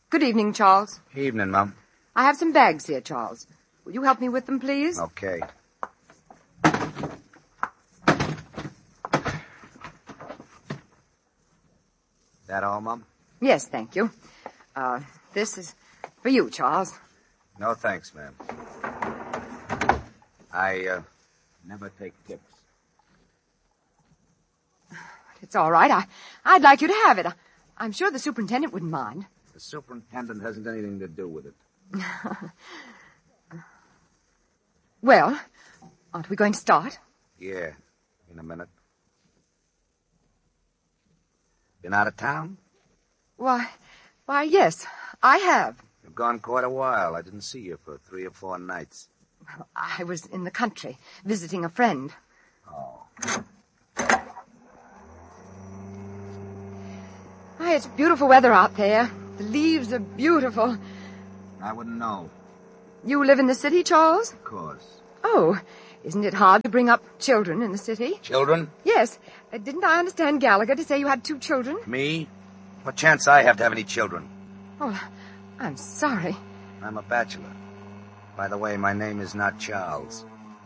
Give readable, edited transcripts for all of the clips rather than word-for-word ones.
Good evening, Charles. Evening, Mum. I have some bags here, Charles. Will you help me with them, please? Okay. That all, Mum? Yes, thank you. This is for you, Charles. No, thanks, ma'am. I never take tips. It's all right. I'd like you to have it. I'm sure the superintendent wouldn't mind. The superintendent hasn't anything to do with it. Well, aren't we going to start? Yeah, in a minute. Been out of town? Why, yes, I have. You've gone quite a while. I didn't see you for 3 or 4 nights. I was in the country, visiting a friend. Oh. Why, it's beautiful weather out there. The leaves are beautiful. I wouldn't know. You live in the city, Charles? Of course. Oh, isn't it hard to bring up children in the city? Children? Yes. Didn't I understand Gallagher to say you had 2 children? Me? What chance I have to have any children? Oh, I'm sorry. I'm a bachelor. By the way, my name is not Charles.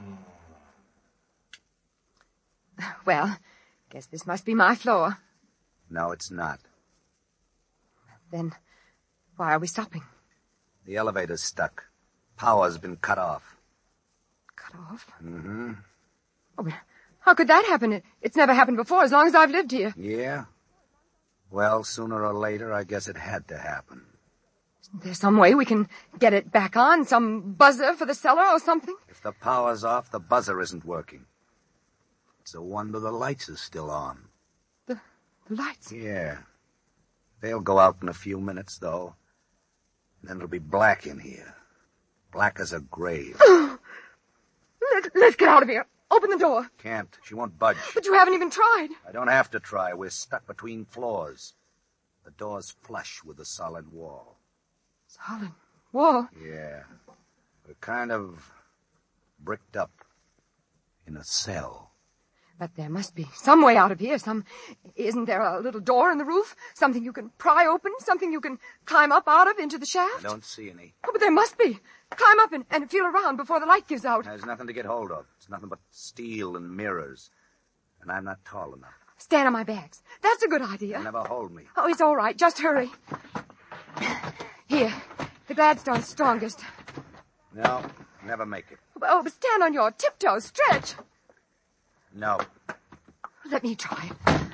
Well, guess this must be my floor. No, it's not. Then why are we stopping? The elevator's stuck. Power's been cut off. Cut off? Mm-hmm. Oh, but how could that happen? It's never happened before, as long as I've lived here. Yeah? Well, sooner or later, I guess it had to happen. Isn't there some way we can get it back on? Some buzzer for the cellar or something? If the power's off, the buzzer isn't working. It's a wonder the lights are still on. The lights? Yeah. They'll go out in a few minutes, though. And then it'll be black in here. Black as a grave. Let's get out of here. Open the door. Can't. She won't budge. But you haven't even tried. I don't have to try. We're stuck between floors. The door's flush with the solid wall. Solid wall? Yeah. We're kind of bricked up in a cell. But there must be some way out of here. Isn't there a little door in the roof? Something you can pry open? Something you can climb up out of into the shaft? I don't see any. Oh, but there must be. Climb up and feel around before the light gives out. There's nothing to get hold of. It's nothing but steel and mirrors. And I'm not tall enough. Stand on my bags. That's a good idea. They'll never hold me. Oh, it's all right. Just hurry. Here. The Gladstone's strongest. No, never make it. Oh, but stand on your tiptoes. Stretch. No. Let me try.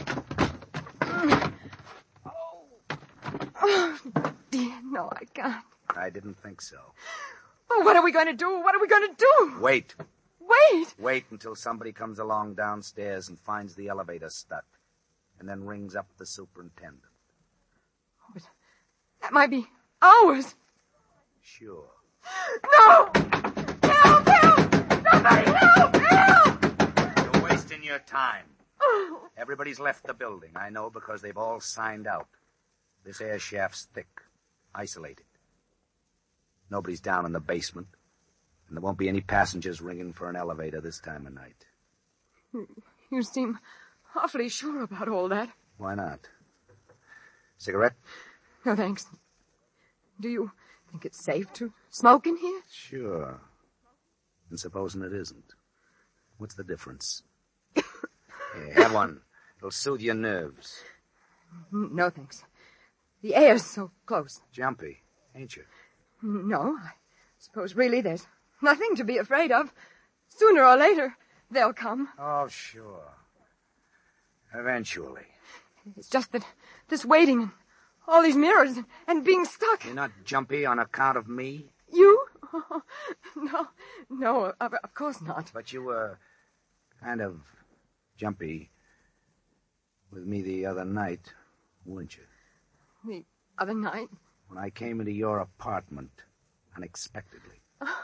Oh, dear. No, I can't. I didn't think so. Oh, what are we going to do? What are we going to do? Wait. Wait. Wait until somebody comes along downstairs and finds the elevator stuck. And then rings up the superintendent. Oh, but that might be hours. Sure. No! Help! Help! Somebody help! Help! You're wasting your time. Oh. Everybody's left the building. I know because they've all signed out. This air shaft's thick. Isolated. Nobody's down in the basement. And there won't be any passengers ringing for an elevator this time of night. You seem awfully sure about all that. Why not? Cigarette? No, thanks. Do you think it's safe to smoke in here? Sure. And supposing it isn't. What's the difference? Here, have one. It'll soothe your nerves. No, thanks. The air's so close. Jumpy, ain't you? No, I suppose really there's nothing to be afraid of. Sooner or later, they'll come. Oh, sure. Eventually. It's just that this waiting and all these mirrors and being stuck. You're not jumpy on account of me? You? Oh, no, of course not. But you were kind of jumpy with me the other night, weren't you? The other night? When I came into your apartment unexpectedly.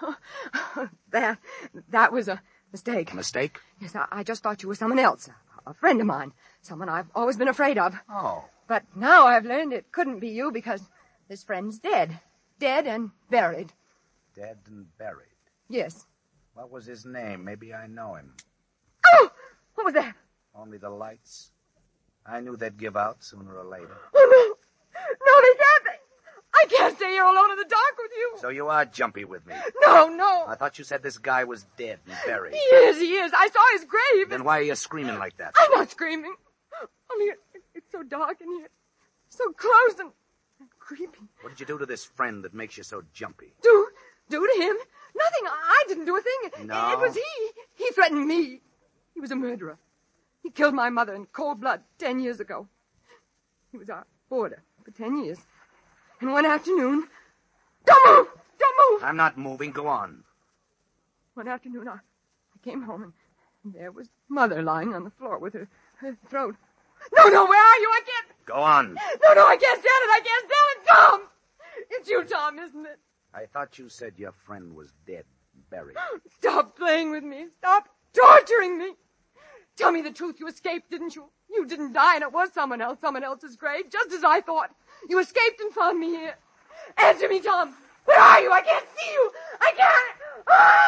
That was a mistake. A mistake? Yes, I just thought you were someone else, a friend of mine, someone I've always been afraid of. Oh. But now I've learned it couldn't be you because this friend's dead. Dead and buried. Dead and buried? Yes. What was his name? Maybe I know him. Oh! What was that? Only the lights. I knew they'd give out sooner or later. Oh, no. No, they can't. I So you are jumpy with me. No. I thought you said this guy was dead and buried. He is. I saw his grave. Then why are you screaming like that? I'm not screaming. Only it's so dark in here. So close and creepy. What did you do to this friend that makes you so jumpy? Do to him? Nothing. I didn't do a thing. No? It was he. He threatened me. He was a murderer. He killed my mother in cold blood 10 years ago. He was our boarder for 10 years. And one afternoon... Don't move! I'm not moving. Go on. One afternoon, I came home, and there was Mother lying on the floor with her throat. No, where are you? I can't... Go on. No, I can't stand it, Tom! It's you, Tom, isn't it? I thought you said your friend was dead and buried. Stop playing with me. Stop torturing me. Tell me the truth. You escaped, didn't you? You didn't die, and it was someone else's grave, just as I thought. You escaped and found me here. Answer me, Tom. Where are you? I can't see you. I can't. Ah!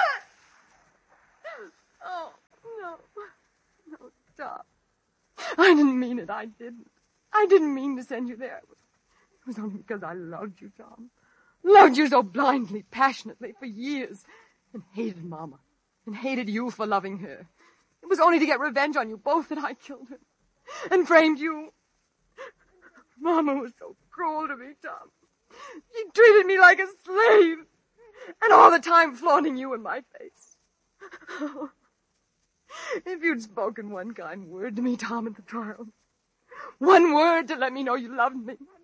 Oh, no, Tom. I didn't mean it. I didn't mean to send you there. It was only because I loved you, Tom. Loved you so blindly, passionately, for years. And hated Mama. And hated you for loving her. It was only to get revenge on you both that I killed her. And framed you. Mama was so cruel to me, Tom. She treated me like a slave. And all the time flaunting you in my face. Oh, if you'd spoken one kind word to me, Tom, at the trial. One word to let me know you loved me.